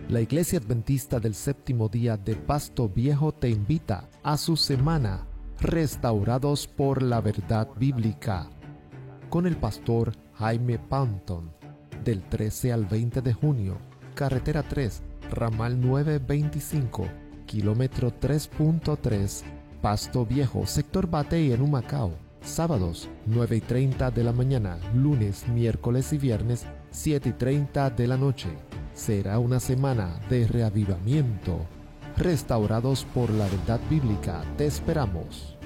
La Iglesia Adventista del Séptimo Día de Pasto Viejo te invita a su semana Restaurados por la Verdad Bíblica, con el pastor Jaime Panton, del 13 al 20 de junio, carretera 3, ramal 925, kilómetro 3.3, Pasto Viejo, sector Batey en Humacao. Sábados 9:30 de la mañana, lunes, miércoles y viernes 7:30 de la noche. Será una semana de reavivamiento. Restaurados por la Verdad Bíblica, te esperamos.